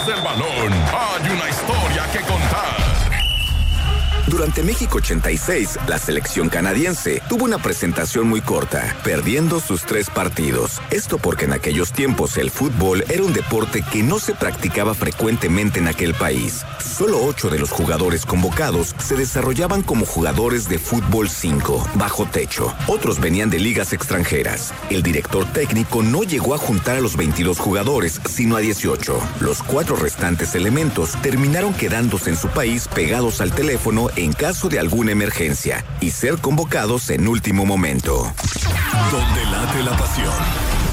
del balón, hay una historia que contar. Durante México 86, la selección canadiense tuvo una presentación muy corta, perdiendo sus 3 partidos. Esto porque en aquellos tiempos el fútbol era un deporte que no se practicaba frecuentemente en aquel país. Solo 8 de los jugadores convocados se desarrollaban como jugadores de fútbol 5, bajo techo. Otros venían de ligas extranjeras. El director técnico no llegó a juntar a los 22 jugadores, sino a 18. Los 4 restantes elementos terminaron quedándose en su país pegados al teléfono en caso de alguna emergencia y ser convocados en último momento. Donde late la pasión.